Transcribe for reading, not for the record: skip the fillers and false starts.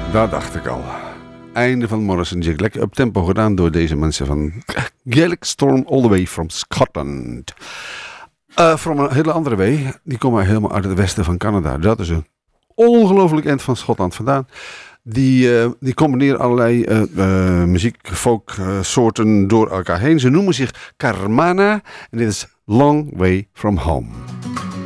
Dat dacht ik al. Einde van Morrison Jig. Lekker up tempo gedaan door deze mensen van Gaelic Storm All The Way from Scotland. Van een hele andere way. Die komen helemaal uit het westen van Canada. Dat is een ongelooflijk eind van Schotland vandaan. Die combineren allerlei muziek, folk soorten door elkaar heen. Ze noemen zich Carmana. En dit is Long Way From Home.